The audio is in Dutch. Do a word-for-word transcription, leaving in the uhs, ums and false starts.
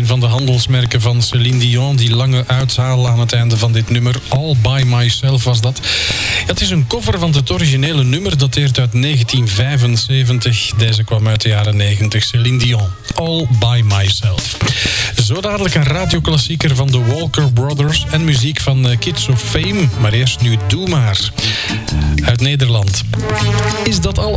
een van de handelsmerken van Céline Dion. Die lange uithaal aan het einde van dit nummer. All By Myself was dat. Ja, het is een cover van het originele nummer. Dateert uit negentien vijfenzeventig. Deze kwam uit de jaren negentig. Céline Dion. All By Myself. Zo dadelijk een radioklassieker van de Walker Brothers. En muziek van Kids of Fame. Maar eerst nu Doe Maar. Uit Nederland. Is dat alles?